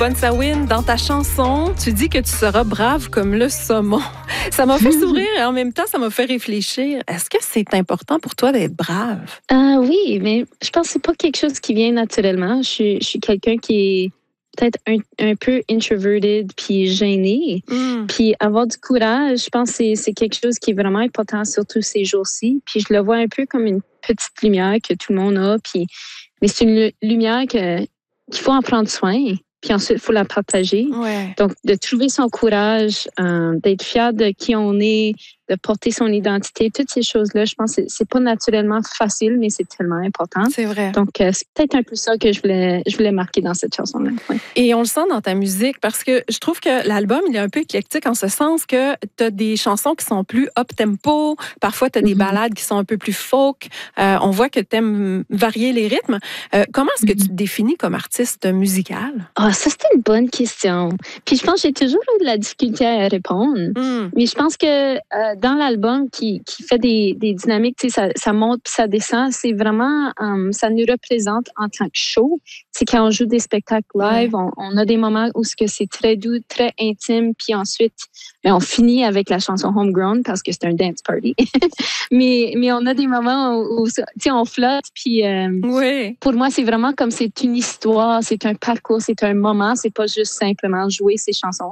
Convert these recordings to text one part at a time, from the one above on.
Obonsawin, dans ta chanson, tu dis que tu seras brave comme le saumon. Ça m'a fait sourire et en même temps, ça m'a fait réfléchir. Est-ce que c'est important pour toi d'être brave? Oui, mais je pense que c'est pas quelque chose qui vient naturellement. Je suis quelqu'un qui est peut-être un peu introverted puis gêné. Puis avoir du courage, je pense que c'est quelque chose qui est vraiment important, surtout ces jours-ci. Puis je le vois un peu comme une petite lumière que tout le monde a. Mais c'est une lumière qu'il faut en prendre soin. Puis ensuite, il faut la partager. Ouais. Donc, de trouver son courage, d'être fier de qui on est, de porter son identité, toutes ces choses-là, je pense que c'est pas naturellement facile, mais c'est tellement important. C'est vrai. Donc, c'est peut-être un peu ça que je voulais marquer dans cette chanson-là. Ouais. Et on le sent dans ta musique parce que je trouve que l'album, il est un peu éclectique en ce sens que tu as des chansons qui sont plus up-tempo, parfois tu as des ballades qui sont un peu plus folk. On voit que tu aimes varier les rythmes. Comment est-ce que tu te définis comme artiste musical? Ça, c'est une bonne question. Puis je pense que j'ai toujours eu de la difficulté à répondre. Mais je pense que dans l'album qui fait des dynamiques, ça monte puis ça descend, c'est vraiment, ça nous représente en tant que show. C'est quand on joue des spectacles live, on a des moments où c'est très doux, très intime, puis ensuite, on finit avec la chanson Homegrown parce que c'est un dance party. mais on a des moments où on flotte, puis pour moi, c'est vraiment comme c'est une histoire, c'est un parcours, c'est un moment, c'est pas juste simplement jouer ces chansons.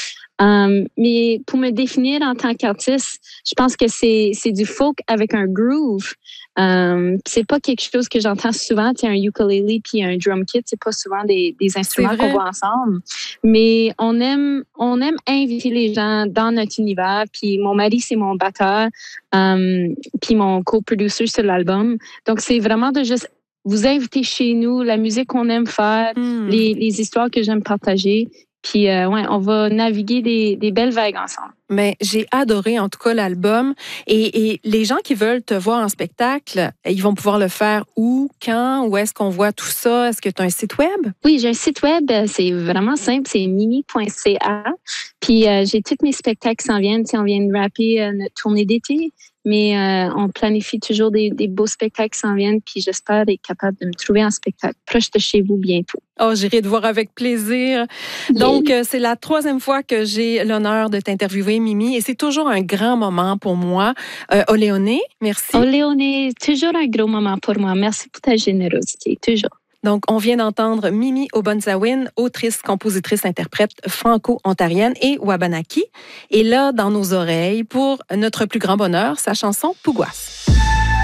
Mais pour me définir en tant qu'artiste, je pense que c'est du folk avec un groove. C'est pas quelque chose que j'entends souvent. Un ukulele puis un drum kit, c'est pas souvent des instruments qu'on voit ensemble. Mais on aime inviter les gens dans notre univers. Puis mon mari, c'est mon batteur, puis mon co-producer sur l'album. Donc c'est vraiment de juste vous inviter chez nous, la musique qu'on aime faire, les histoires que j'aime partager. Puis, on va naviguer des belles vagues ensemble. Mais j'ai adoré, en tout cas, l'album. Et les gens qui veulent te voir en spectacle, ils vont pouvoir le faire où, quand, où est-ce qu'on voit tout ça? Est-ce que tu as un site web? Oui, j'ai un site web. C'est vraiment simple. C'est mimi.ca. Puis, j'ai tous mes spectacles qui s'en viennent. On vient de rapper notre tournée d'été. Mais on planifie toujours des beaux spectacles qui s'en viennent. Puis, j'espère être capable de me trouver en spectacle proche de chez vous bientôt. Oh, j'irai te voir avec plaisir. Donc, c'est la 3e fois que j'ai l'honneur de t'interviewer, Mimi, et c'est toujours un grand moment pour moi. Oléoné, merci. Oléoné, toujours un gros moment pour moi. Merci pour ta générosité, toujours. Donc, on vient d'entendre Mimi Obonsawin, autrice, compositrice, interprète franco-ontarienne et Wabanaki. Et là, dans nos oreilles, pour notre plus grand bonheur, sa chanson Pouguas.